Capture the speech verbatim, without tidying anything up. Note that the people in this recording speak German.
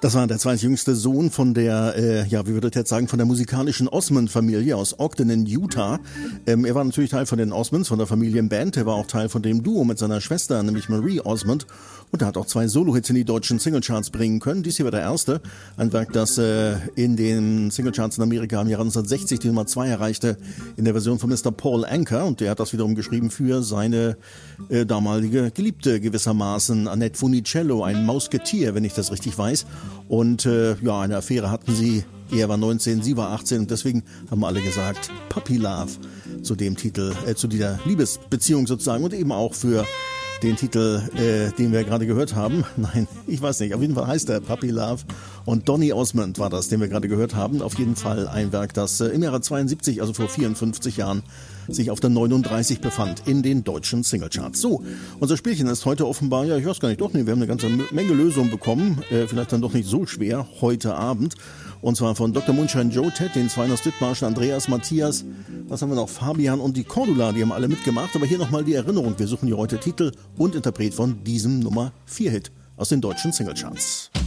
Das war der zweitjüngste Sohn von der, äh, ja, wie würde ich jetzt sagen, von der musikalischen Osmond-Familie aus Ogden in Utah. Ähm, er war natürlich Teil von den Osmonds, von der Familienband. Er war auch Teil von dem Duo mit seiner Schwester, nämlich Marie Osmond. Und er hat auch zwei Solo-Hits in die deutschen Singlecharts bringen können. Dies hier war der erste. Ein Werk, das äh, in den Singlecharts in Amerika im Jahre neunzehnhundertsechzig die Nummer zwei erreichte, in der Version von Mister Paul Anka. Und der hat das wiederum geschrieben für seine äh, damalige Geliebte gewissermaßen, Annette Funicello, ein Mausketier, wenn ich das richtig weiß. Und äh, ja, eine Affäre hatten sie. Er war neunzehn, sie war achtzehn und deswegen haben alle gesagt Puppy Love zu dem Titel, äh, zu dieser Liebesbeziehung sozusagen und eben auch für den Titel, äh, den wir gerade gehört haben. Nein, ich weiß nicht. Auf jeden Fall heißt er Puppy Love. Und Donny Osmond war das, den wir gerade gehört haben. Auf jeden Fall ein Werk, das äh, im Jahre zweiundsiebzig, also vor vierundfünfzig Jahren, sich auf der neununddreißig befand in den deutschen Singlecharts. So, unser Spielchen ist heute offenbar, ja, ich weiß gar nicht, doch, nee, wir haben eine ganze Menge Lösungen bekommen. Äh, vielleicht dann doch nicht so schwer heute Abend. Und zwar von Doktor Moonshine Joe, Ted, den Zweiner Dithmarschen, Andreas, Matthias, was haben wir noch, Fabian und die Cordula, die haben alle mitgemacht. Aber hier nochmal die Erinnerung, wir suchen hier heute Titel und Interpret von diesem Nummer vier Hit aus den deutschen Singlecharts.